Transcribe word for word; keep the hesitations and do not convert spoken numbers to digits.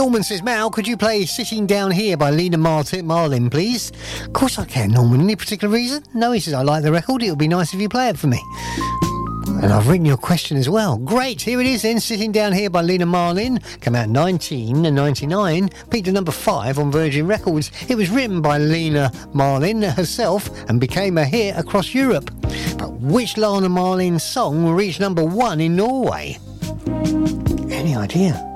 Norman says, Mal, could you play Sitting Down Here by Lena Martin, Marlin, please? Of course I can, Norman. Any particular reason? No, he says, I like the record. It would be nice if you play it for me. And I've written your question as well. Great, here it is then, Sitting Down Here by Lena Marlin. Came out in nineteen ninety-nine, peaked at number five on Virgin Records. It was written by Lena Marlin herself and became a hit across Europe. But which Lena Marlin song reached number one in Norway? Any idea?